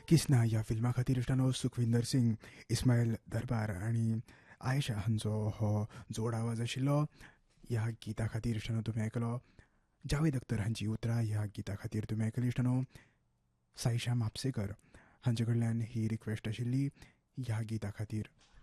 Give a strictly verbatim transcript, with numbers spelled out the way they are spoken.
किसना ह्या फिल्मा खातीर इश्टानो सुखविंदर सिंग, इस्माईल दरबार आनी आयशा हांचो हो जोड आवाज आशिल्लो. ह्या गिता खातीर इश्टानो तुमी आयकलो जावेद अख्तर हांची उतरां. ह्या गिता खातीर तुमी आयकली इश्टानो साईशा म्हापसेकर हांचे कडल्यान ही रिक्वेस्ट आशिल्ली ह्या गिता खातीर